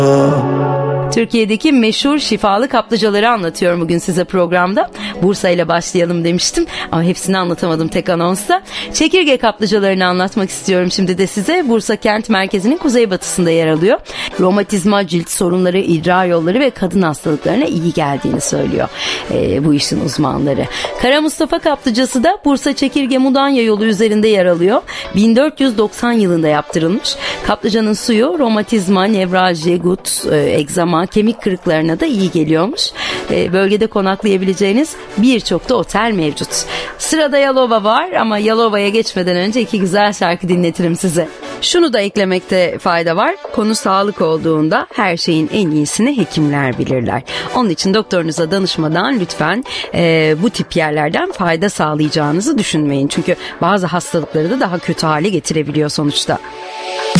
Türkiye'deki meşhur şifalı kaplıcaları anlatıyorum bugün size programda. Bursa ile başlayalım demiştim ama hepsini anlatamadım tek anonsta. Çekirge kaplıcalarını anlatmak istiyorum şimdi de size. Bursa kent merkezinin kuzeybatısında yer alıyor. Romatizma, cilt sorunları, idrar yolları ve kadın hastalıklarına iyi geldiğini söylüyor bu işin uzmanları. Kara Mustafa Kaplıcası da Bursa Çekirge-Mudanya yolu üzerinde yer alıyor. 1490 yılında yaptırılmış. Kaplıcanın suyu romatizma, nevralji, gut, egzama, kemik kırıklarına da iyi geliyormuş. Bölgede konaklayabileceğiniz birçok da otel mevcut. Sırada Yalova var ama Yalova'ya geçmeden önce iki güzel şarkı dinletirim size. Şunu da eklemekte fayda var. Konu sağlık olduğunda her şeyin en iyisini hekimler bilirler. Onun için doktorunuza danışmadan lütfen bu tip yerlerden fayda sağlayacağınızı düşünmeyin. Çünkü bazı hastalıkları da daha kötü hale getirebiliyor sonuçta.